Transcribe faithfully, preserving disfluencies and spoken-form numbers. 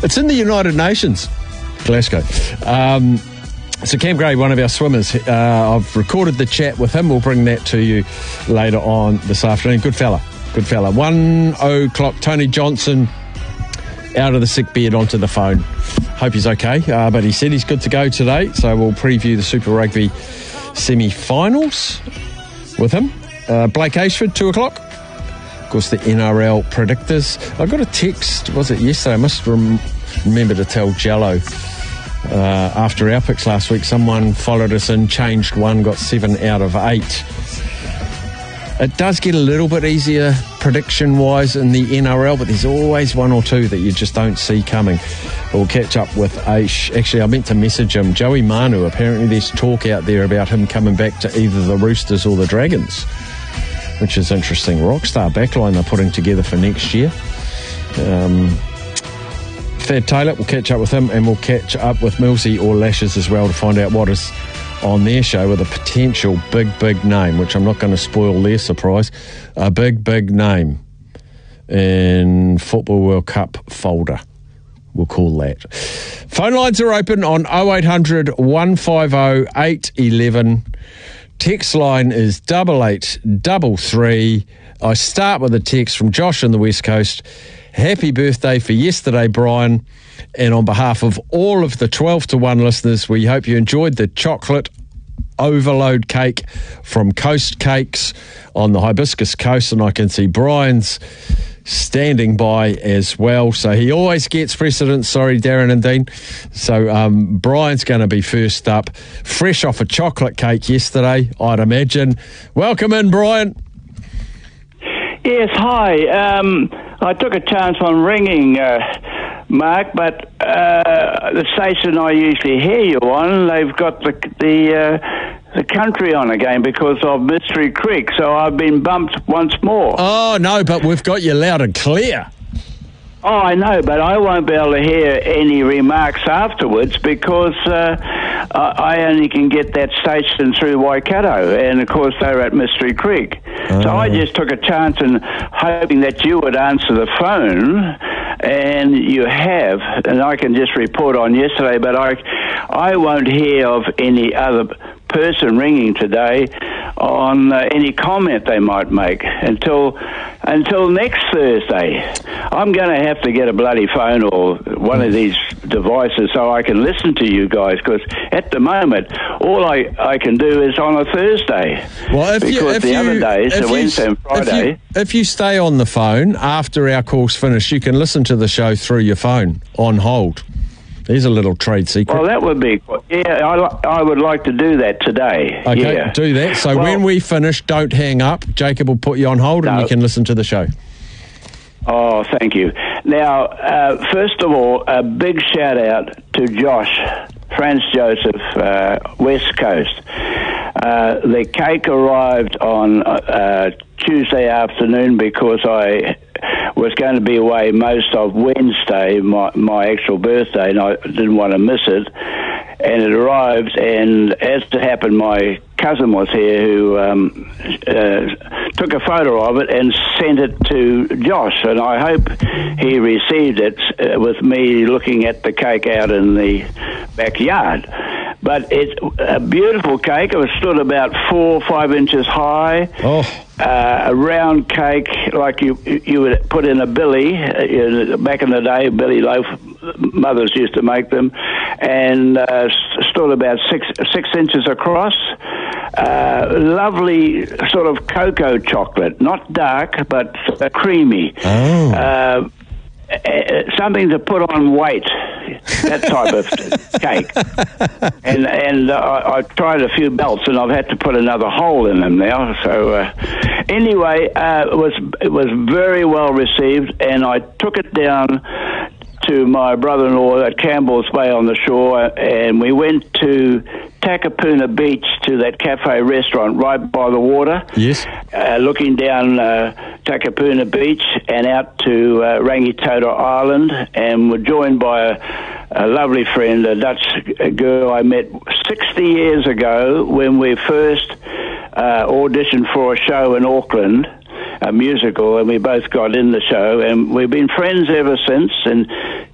It's in the United Nations, Glasgow. Um, so Cam Gray, one of our swimmers, uh, I've recorded the chat with him. We'll bring that to you later on this afternoon. Good fella, good fella. One o'clock, Tony Johnson out of the sick bed onto the phone. Hope he's okay, uh, but he said he's good to go today, so we'll preview the Super Rugby semi-finals with him. Uh, Blake Ashford, two o'clock. Of course, the N R L predictors. I got a text, was it yesterday? I must rem- remember to tell Jello. Uh, after our picks last week, someone followed us in, changed one, got seven out of eight. It does get a little bit easier prediction-wise in the N R L, but there's always one or two that you just don't see coming. We'll catch up with Aish. Actually, I meant to message him. Joey Manu, apparently there's talk out there about him coming back to either the Roosters or the Dragons, which is interesting. Rockstar backline they're putting together for next year. Um, Thad Taylor, we'll catch up with him, and we'll catch up with Millsy or Lashes as well to find out what is on their show with a potential big, big name, which I'm not going to spoil their surprise. A big, big name in Football World Cup folder, we'll call that. Phone lines are open on oh eight hundred, one five oh, eight one one. Text line is double eight double three. I start with a text from Josh on the West Coast. Happy birthday for yesterday, Brian. And on behalf of all of the twelve to one listeners, we hope you enjoyed the chocolate overload cake from Coast Cakes on the Hibiscus Coast. And I can see Brian's standing by as well. So he always gets precedence. Sorry, Darren and Dean. So um, Brian's going to be first up. Fresh off a chocolate cake yesterday, I'd imagine. Welcome in, Brian. Yes, hi. Um, I took a chance on ringing, uh, Mark, but uh, the station I usually hear you on, they've got the the, uh, the country on again because of Mystery Creek, so I've been bumped once more. Oh, no, but we've got you loud and clear. Oh, I know, but I won't be able to hear any remarks afterwards because uh, I only can get that station through Waikato, and of course they're at Mystery Creek. Oh. So I just took a chance and hoping that you would answer the phone, and you have, and I can just report on yesterday, but I, I won't hear of any other person ringing today on uh, any comment they might make until until next Thursday. I'm going to have to get a bloody phone or one of these devices so I can listen to you guys, because at the moment all I, I can do is on a Thursday. Well, if because you, if the you, other days, the you, Wednesday and Friday. If you, if you stay on the phone after our call's finished, you can listen to the show through your phone on hold. There's a little trade secret. Well, that would be... Yeah, I, I would like to do that today. Okay, yeah. do that. So well, when we finish, don't hang up. Jacob will put you on hold, no. and you can listen to the show. Oh, thank you. Now, uh, first of all, a big shout-out to Josh, Franz Joseph, uh, West Coast. Uh, the cake arrived on uh, Tuesday afternoon because I was going to be away most of Wednesday, my, my actual birthday, and I didn't want to miss it. And it arrived, and as it happened, my cousin was here who um, uh, took a photo of it and sent it to Josh, and I hope he received it uh, with me looking at the cake out in the backyard. But it's a beautiful cake. It was stood about four or five inches high. Oh. Uh, a round cake like you you would put in a billy. Uh, back in the day, billy loaf, mothers used to make them, and uh, stood about six six inches across. Uh, lovely sort of cocoa chocolate, not dark but uh, creamy. Oh. Uh, something to put on weight, that type of cake. And and uh, I, I tried a few belts, and I've had to put another hole in them now. So uh, anyway, uh, it was it was very well received, and I took it down to my brother-in-law at Campbell's Bay on the shore, and we went to Takapuna Beach to that cafe restaurant right by the water. Yes. Uh, looking down uh, Takapuna Beach and out to uh, Rangitoto Island, and we're joined by a, a lovely friend, a Dutch girl I met sixty years ago when we first uh, auditioned for a show in Auckland, a musical, and we both got in the show, and we've been friends ever since. And